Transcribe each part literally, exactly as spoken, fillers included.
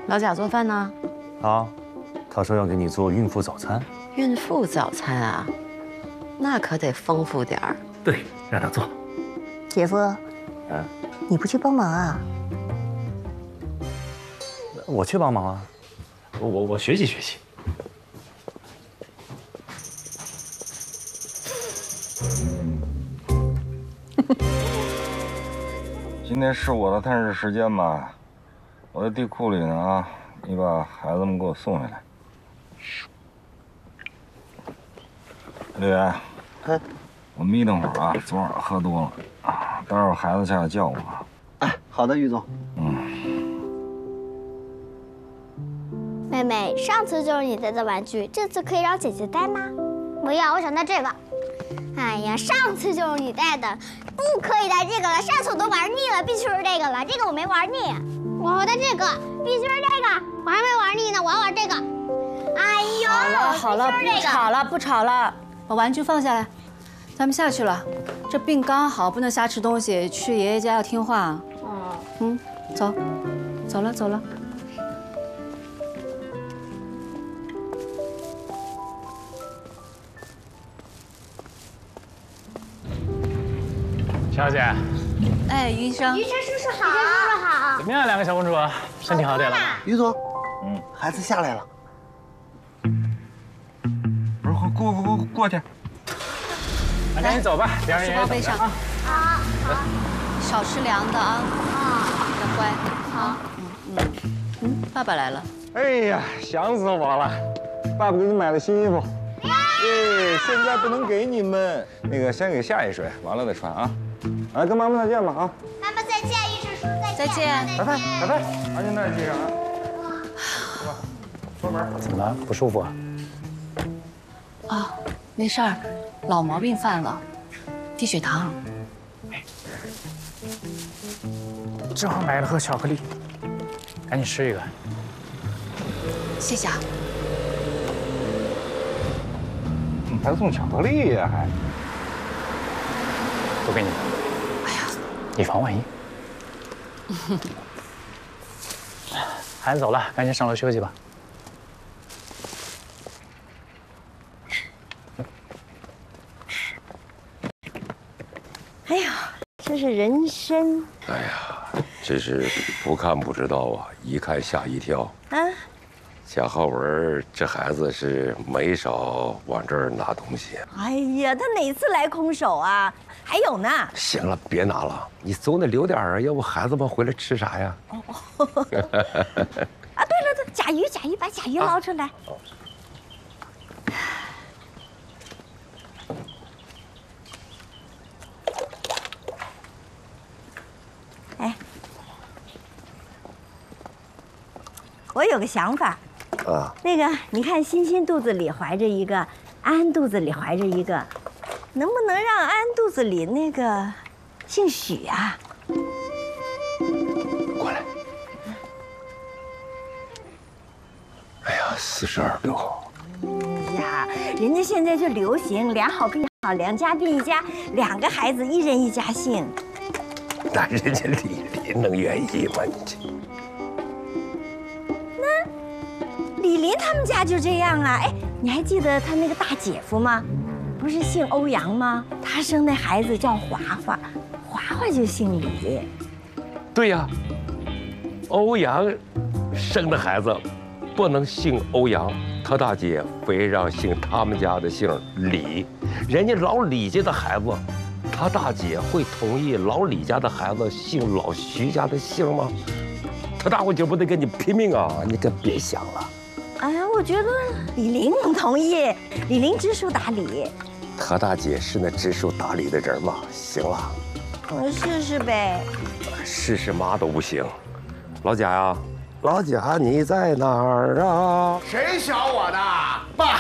老贾做饭呢？ 啊，他说要给你做孕妇早餐。 孕妇早餐啊，那可得丰富点儿。 对，让他做。 姐夫， 嗯， 你不去帮忙啊？ 我去帮忙啊，我我我学习学习。 今天是我的探视时间吧？我在地库里呢啊，你把孩子们给我送下来。李源， 嗯， 我眯瞪会儿啊，昨晚喝多了啊，待会儿孩子下来叫我。 哎，好的，于总。 嗯。 妹妹，上次就是你带的玩具，这次可以让姐姐带吗？不要，我想带这个。哎呀，上次就是你带的，不可以带这个了。上次我都玩腻了，必须是这个了。这个我没玩腻，我要带这个，必须是这个。我还没玩腻呢，我要玩这个。哎呦， 好了好了，不吵了不吵了，把玩具放下来，咱们下去了。这病刚好，不能瞎吃东西，去爷爷家要听话。哦，嗯，走，走了走了。 小姐， 哎，于医生， 于晨叔叔好，于晨叔叔好。 怎么样，两个小公主，身体好点了吗？ 于总，嗯，孩子下来了。 不是，过过过过去。 那赶紧走吧，别让人书包背上啊。 好，好。 少吃凉的啊。 啊， 要乖。 好。 嗯嗯嗯，爸爸来了。 哎呀，想死我了！爸爸给你买了新衣服。哎，现在不能给你们，那个先给下一水，完了再穿啊。来，跟妈妈再见吧啊！ 妈妈再见，于晨叔再见。 再见， 拜拜拜拜，安全带系上啊。走吧，出门。 怎么了？不舒服啊？ 啊，没事儿，老毛病犯了，低血糖。 正好买了盒巧克力，赶紧吃一个。 谢谢啊。 你还送巧克力呀？还？ 都给你。哎呀，以防万一。孩子走了，赶紧上楼休息吧。 哎呀，这是人参。 哎呀，这是不看不知道啊，一看吓一跳。啊，贾浩文这孩子是没少往这儿拿东西。 哎呀，他哪次来空手啊？还有呢。 行了，别拿了，你走那留点啊，要不孩子们回来吃啥呀？哦哦。 啊，对了对，甲鱼甲鱼，把甲鱼捞出来。啊哎，我有个想法，啊，那个你看，欣欣肚子里怀着一个，安安肚子里怀着一个，能不能让安安肚子里那个姓许啊？ 过来。哎呀，四十二六。 哎呀，人家现在就流行两好并好，两家并一家，两个孩子一人一家姓。 那人家李林能愿意吗？你这， 那李林他们家就这样啊！哎，你还记得他那个大姐夫吗？不是姓欧阳吗？他生那孩子叫华华，华华就姓李。 对呀，欧阳生的孩子不能姓欧阳，他大姐非让姓他们家的姓李，人家老李家的孩子。他大姐会同意老李家的孩子姓老徐家的姓吗？他大伙就不得跟你拼命啊！你可别想了。 哎呀，我觉得李林能同意，李林知书达理。 他大姐是那知书达理的人吗？行了， 我试试呗。 试试嘛都不行。老贾呀，老贾你在哪儿啊？ 谁想我的？爸。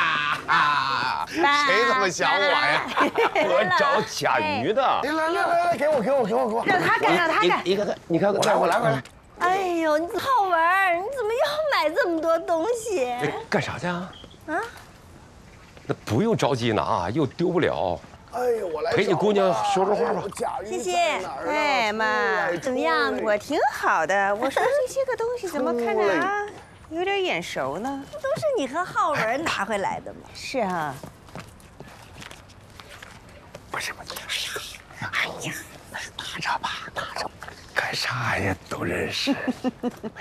谁这么想我呀？ 我找贾瑜的。 来来来来，给我给我给我给我， 让他干让他干。 你看看，你看看， 来我来我来。 哎呦，你浩文，你怎么要买这么多东西？ 干啥去啊？啊？那不用着急拿，又丢不了。 哎呦，我来陪你姑娘说说话吧。 谢谢。哎妈，怎么样？我挺好的。我说这些个东西怎么看着啊，有点眼熟呢？ 不都是你和浩文拿回来的吗？ 是啊。 不是不是，哎呀，拿着吧，拿着吧，干啥呀？都认识。